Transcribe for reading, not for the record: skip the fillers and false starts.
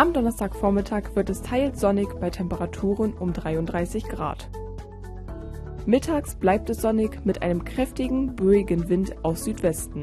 Am Donnerstagvormittag wird es teils sonnig bei Temperaturen um 33 Grad. Mittags bleibt es sonnig mit einem kräftigen, böigen Wind aus Südwesten.